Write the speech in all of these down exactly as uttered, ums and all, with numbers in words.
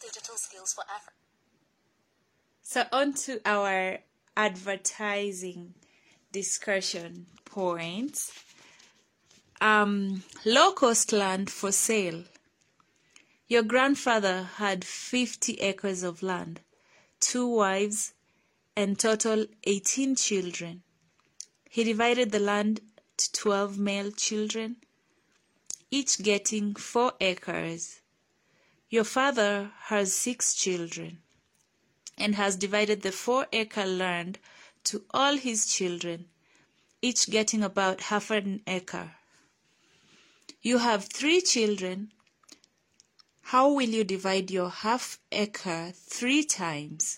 Digital skills for Africa. So on to our advertising discussion points. Um, low-cost land for sale. Your grandfather had fifty acres of land, two wives, and total eighteen children. He divided the land to twelve male children, each getting four acres. Your father has six children and has divided the four-acre land to all his children, each getting about half an acre. You have three children. How will you divide your half acre three times?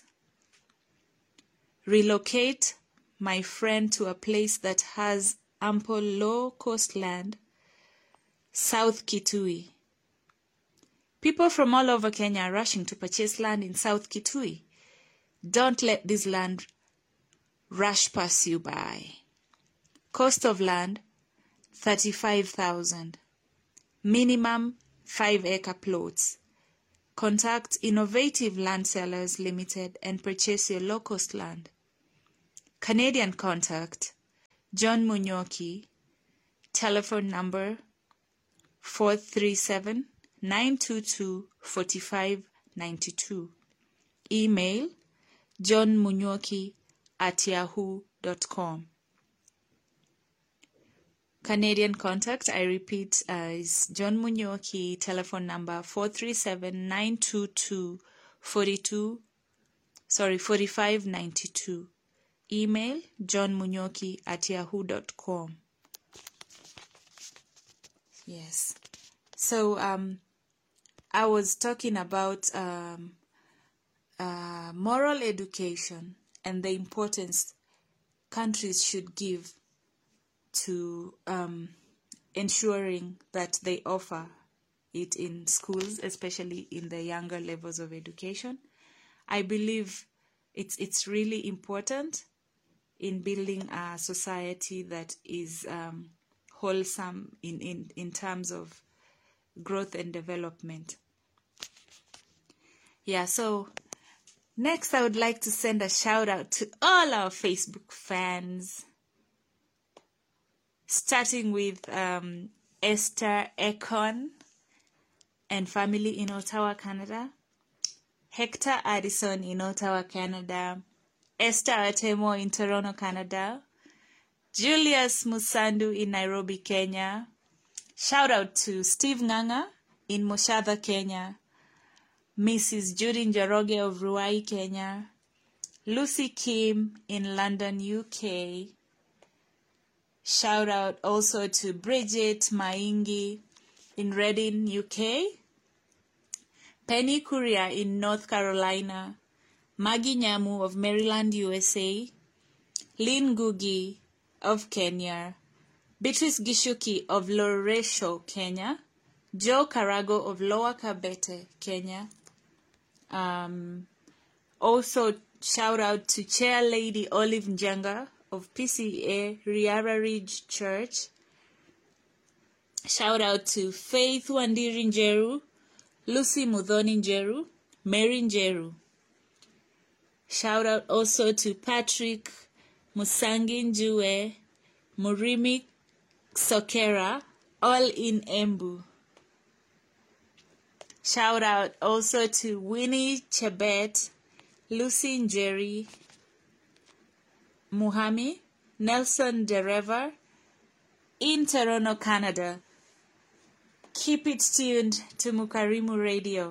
Relocate my friend to a place that has ample low-cost land, South Kitui. People from all over Kenya are rushing to purchase land in South Kitui. Don't let this land rush pass you by. Cost of land, thirty-five thousand. Minimum five-acre plots. Contact Innovative Land Sellers Limited and purchase your low-cost land. Canadian contact, John Munyoki, telephone number four three seven, nine two two, four five nine two. Email, johnmunyoki at yahoo dot com. Canadian contact, I repeat, uh, is John Munyoki, telephone number four three seven, nine two two, four two, sorry, four five nine two. Email, johnmunyoki at yahoo dot com. Yes. So, um, I was talking about um, uh, moral education and the importance countries should give to um, ensuring that they offer it in schools, especially in the younger levels of education. I believe it's it's really important in building a society that is um, wholesome in, in, in terms of growth and development. Yeah, so next I would like to send a shout out to all our Facebook fans, starting with um, Esther Ekon and family in Ottawa, Canada, Hector Addison in Ottawa, Canada, Esther Atemo in Toronto, Canada, Julius Musandu in Nairobi, Kenya. Shout out to Steve Nganga in Moshadha, Kenya, Missus Judy Njoroge of Ruai, Kenya, Lucy Kim in London, U K. Shout out also to Bridget Maingi in Reading, U K, Penny Kuria in North Carolina, Maggie Nyamu of Maryland, U S A, Lynn Gugi of Kenya, Beatrice Gishuki of Loresho, Kenya, Joe Karago of Lower Kabete, Kenya. Um, also, shout out to Chair Lady Olive Njenga of P C A Riara Ridge Church. Shout out to Faith Wandiri Njeru, Lucy Mudhoni Njeru, Mary Njeru. Shout out also to Patrick Musangi Njue, Murimi Sokera, all in Embu. Shout out also to Winnie Chebet, Lucy Njeri, Muhami, Nelson Dereva in Toronto, Canada. Keep it tuned to Mukarimu Radio.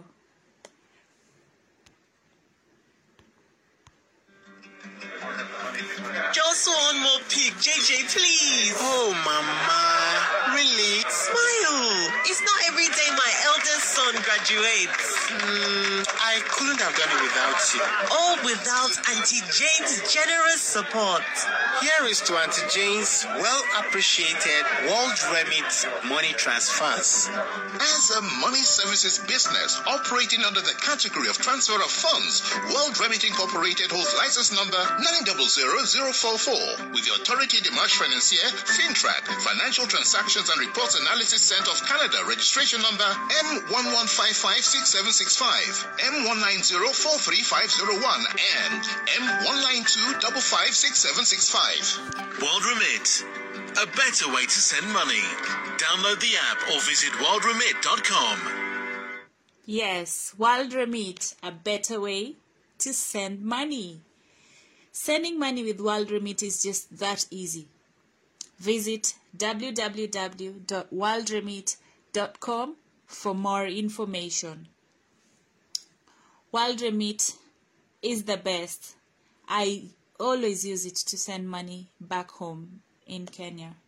Just one more pic, J J, please. Oh, Mama. Really? Smile. It's not every day my eldest son graduates. Mm, I couldn't have done it without you. All without Auntie Jane's generous support. Here is to Auntie Jane's well-appreciated World Remit money transfers. As a money services business operating under the category of transfer of funds, World Remit Incorporated holds license number nine zero zero zero four four with the Autorité des Marchés Financiers, FINTRAC, Financial Transactions and Reports Analysis Center of Canada, registration number M one one five five six seven six five, M one nine zero four three five zero one, and M one nine two five five six seven six five. World Remit, a better way to send money. Download the app or visit world remit dot com. Yes, World Remit, a better way to send money. Sending money with World Remit is just that easy. Visit w w w dot world remit dot com for more information. World Remit is the best. I always use it to send money back home in Kenya.